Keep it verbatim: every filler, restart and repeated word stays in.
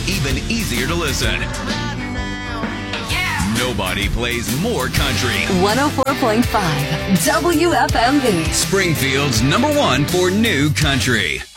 even easier to listen. Nobody plays more country. one oh four point five W F M V. Springfield's number one for new country.